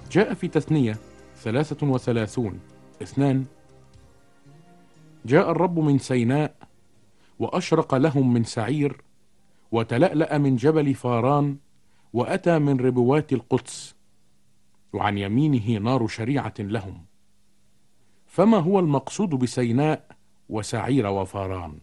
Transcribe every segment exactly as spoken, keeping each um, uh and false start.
جاء في تثنية ثلاثة وثلاثون اثنان: جاء الرب من سيناء وأشرق لهم من سعير، وتلألأ من جبل فاران، وأتى من ربوات القدس، وعن يمينه نار شريعة لهم. فما هو المقصود بسيناء وسعير وفاران؟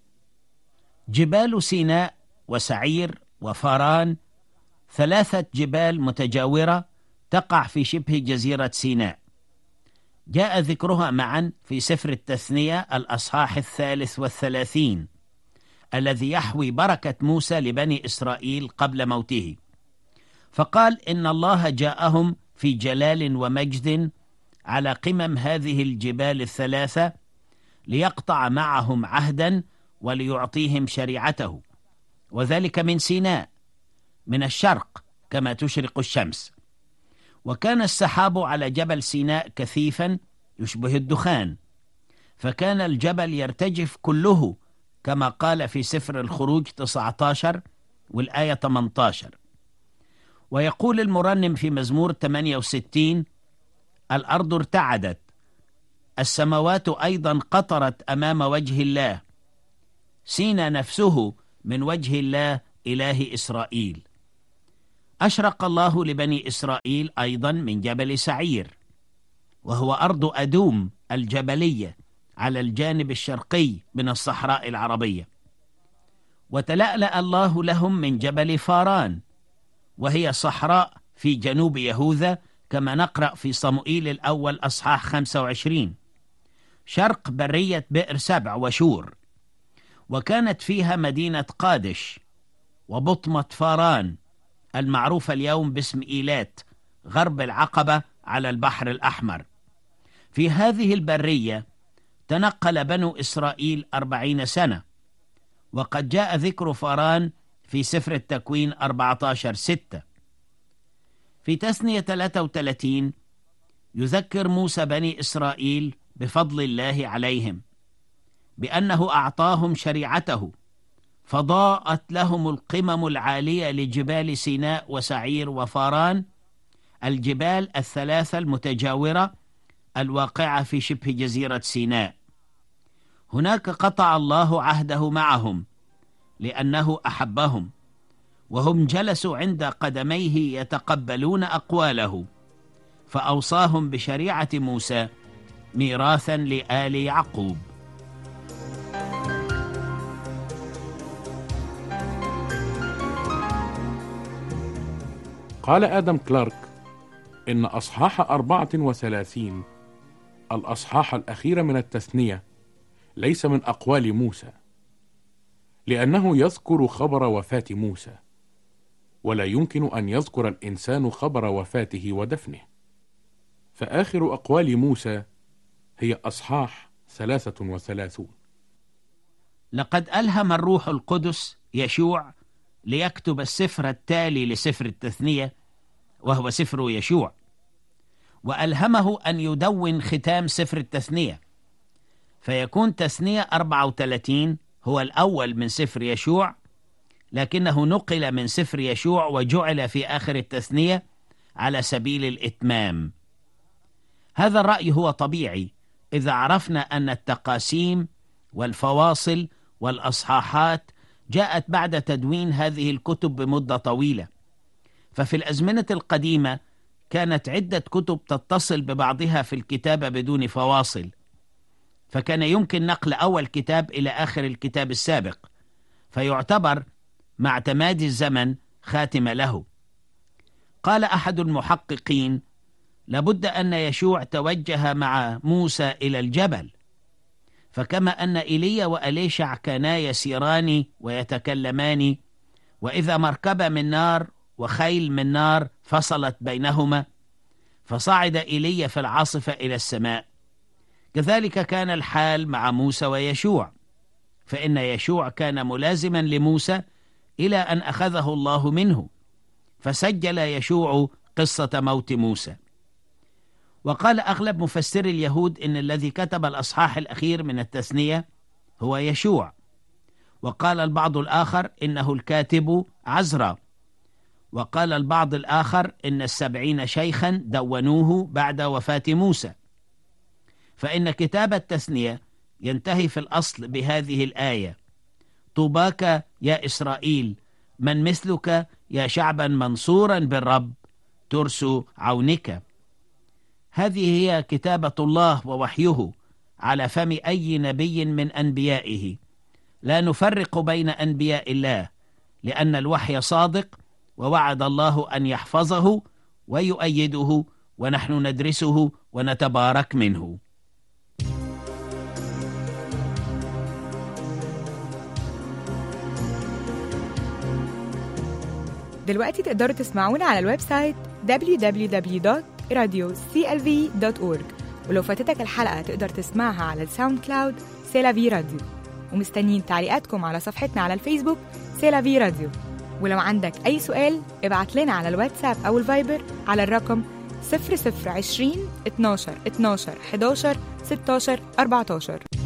جبال سيناء وسعير وفاران ثلاثة جبال متجاورة تقع في شبه جزيرة سيناء. جاء ذكرها معا في سفر التثنية الأصحاح الثالث والثلاثين الذي يحوي بركة موسى لبني إسرائيل قبل موته. فقال إن الله جاءهم في جلال ومجد على قمم هذه الجبال الثلاثة ليقطع معهم عهدا وليعطيهم شريعته، وذلك من سيناء من الشرق كما تشرق الشمس. وكان السحاب على جبل سيناء كثيفا يشبه الدخان، فكان الجبل يرتجف كله كما قال في سفر الخروج تسعة عشر والآية ثمانية عشر. ويقول المرنم في مزمور ثمانية وستين: الأرض ارتعدت، السماوات أيضا قطرت أمام وجه الله، سينا نفسه من وجه الله إله إسرائيل. أشرق الله لبني إسرائيل أيضا من جبل سعير، وهو أرض أدوم الجبلية على الجانب الشرقي من الصحراء العربية. وتلألأ الله لهم من جبل فاران، وهي صحراء في جنوب يهوذا كما نقرأ في صموئيل الأول أصحاح خمسة وعشرين، شرق برية بئر سبع وشور. وكانت فيها مدينة قادش وبطمة فاران المعروفة اليوم باسم إيلات غرب العقبة على البحر الأحمر. في هذه البرية تنقل بنو إسرائيل أربعين سنة، وقد جاء ذكر فاران في سفر التكوين أربعة عشر ستة. في تثنية ثلاثة وثلاثين يذكر موسى بني إسرائيل بفضل الله عليهم بأنه أعطاهم شريعته، فضاءت لهم القمم العالية لجبال سيناء وسعير وفاران، الجبال الثلاثة المتجاورة الواقعة في شبه جزيرة سيناء. هناك قطع الله عهده معهم لأنه أحبهم، وهم جلسوا عند قدميه يتقبلون أقواله، فأوصاهم بشريعة موسى ميراثا لآل يعقوب. قال آدم كلارك إن أصحاح أربعة وثلاثين الأصحاح الأخير من التثنية ليس من أقوال موسى، لأنه يذكر خبر وفاة موسى، ولا يمكن أن يذكر الإنسان خبر وفاته ودفنه. فآخر أقوال موسى هي أصحاح ثلاثة وثلاثون. لقد ألهم الروح القدس يشوع ليكتب السفر التالي لسفر التثنية، وهو سفر يشوع، وألهمه أن يدون ختام سفر التثنية، فيكون تثنية أربعة وثلاثين هو الأول من سفر يشوع، لكنه نقل من سفر يشوع وجعل في آخر التثنية على سبيل الإتمام. هذا الرأي هو طبيعي إذا عرفنا أن التقاسيم والفواصل والأصحاحات جاءت بعد تدوين هذه الكتب بمدة طويلة. ففي الأزمنة القديمة كانت عدة كتب تتصل ببعضها في الكتابة بدون فواصل، فكان يمكن نقل أول كتاب إلى آخر الكتاب السابق، فيعتبر مع تمادي الزمن خاتمة له. قال أحد المحققين: لابد أن يشوع توجه مع موسى إلى الجبل، فكما أن إيليا وأليشع كانا يسيران ويتكلمان، وإذا مركبة من نار وخيل من نار فصلت بينهما، فصعد إيليا في العاصفة إلى السماء، كذلك كان الحال مع موسى ويشوع، فإن يشوع كان ملازما لموسى إلى أن أخذه الله منه، فسجل يشوع قصة موت موسى. وقال أغلب مفسري اليهود إن الذي كتب الأصحاح الأخير من التثنية هو يشوع، وقال البعض الآخر إنه الكاتب عزرا، وقال البعض الآخر إن السبعين شيخا دونوه بعد وفاة موسى، فإن كتاب التثنية ينتهي في الأصل بهذه الآية: طوباك يا إسرائيل، من مثلك يا شعبا منصورا بالرب، ترس عونك. هذه هي كتابة الله ووحيه على فم أي نبي من أنبيائه. لا نفرق بين أنبياء الله، لأن الوحي صادق، ووعد الله أن يحفظه ويؤيده، ونحن ندرسه ونتبارك منه. دلوقتي تقدروا تسمعونا على الويب سايت دبليو دبليو دبليو دوت راديو سي ال في دوت أورج، ولو فاتتك الحلقة تقدر تسمعها على الساوند كلاود سيلافي راديو. ومستنيين تعليقاتكم على صفحتنا على الفيسبوك سيلافي راديو. ولو عندك أي سؤال ابعت لنا على الواتساب أو الفايبر على الرقم صفر صفر عشرين اتناشر اتناشر حداشر ستاشر أربعتاشر.